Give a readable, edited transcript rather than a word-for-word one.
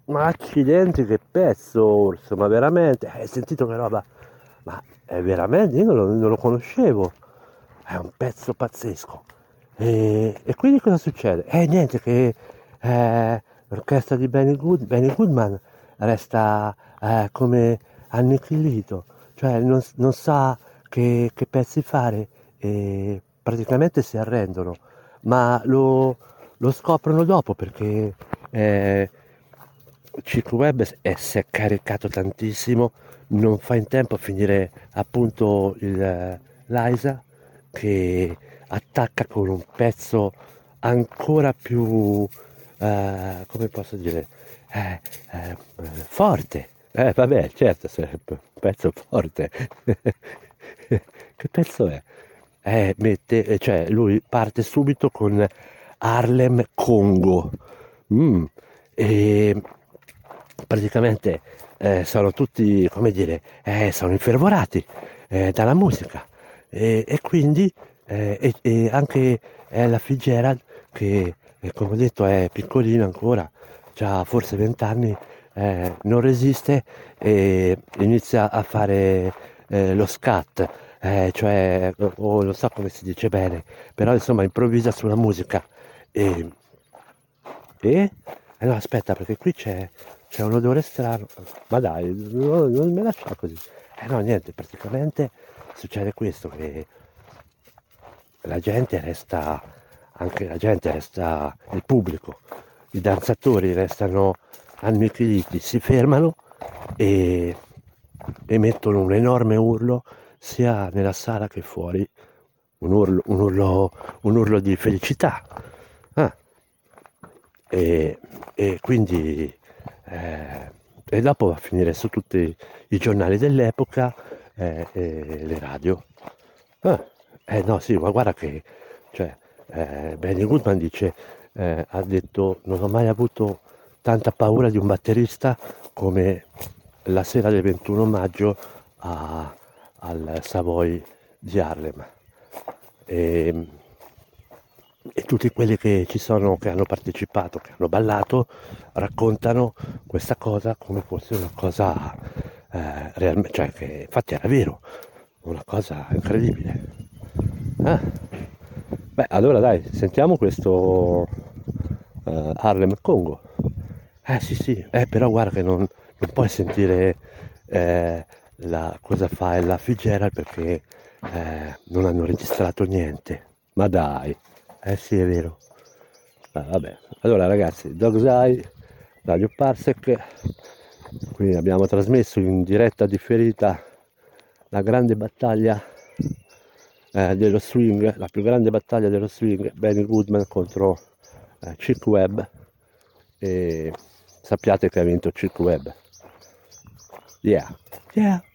Ma accidenti, che pezzo, Orso, ma veramente? Hai sentito che roba? Ma è veramente, io non lo conoscevo. È un pezzo pazzesco. E quindi cosa succede? Niente, che l'orchestra di Benny Goodman resta come annichilito, cioè non sa che pezzi fare e praticamente si arrendono, ma lo scoprono dopo perché eh, Chico Webb si è caricato tantissimo, non fa in tempo a finire appunto l'Isa che attacca con un pezzo ancora più, come posso dire, forte. Vabbè, certo, se è un pezzo forte. Che pezzo è? Cioè, lui parte subito con Harlem Congo. Mm. E praticamente sono tutti, come dire, sono infervorati dalla musica e quindi e anche Ella Fitzgerald che come ho detto è piccolina ancora, ha forse 20 anni, non resiste e inizia a fare lo scat, cioè o non so come si dice bene, però insomma improvvisa sulla musica e, e? No, aspetta, perché qui c'è un odore strano. Ma dai, non me lascia così. No, niente, praticamente succede questo, che la gente resta, anche la gente resta, il pubblico, i danzatori restano annichiliti, si fermano e emettono un enorme urlo sia nella sala che fuori, un urlo di felicità. Ah, e, e quindi e dopo va a finire su tutti i giornali dell'epoca e le radio. Ah, no, sì, ma guarda che cioè, Benny Goodman dice, ha detto, non ho mai avuto tanta paura di un batterista come la sera del 21 maggio al Savoy di Harlem. E, e tutti quelli che ci sono, che hanno partecipato, che hanno ballato, raccontano questa cosa come fosse una cosa realmente, cioè che infatti era vero, una cosa incredibile. Ah, beh, allora dai, sentiamo questo Harlem Congo. Sì, sì, però guarda che non puoi sentire cosa fa la Fitzgerald perché non hanno registrato niente. Ma dai, sì, è vero. Vabbè, allora ragazzi, Dog's Eye, Radio Parsec, qui abbiamo trasmesso in diretta differita la grande battaglia dello swing, la più grande battaglia dello swing, Benny Goodman contro Chick Webb e sappiate che ha vinto Chick Webb. Yeah, yeah.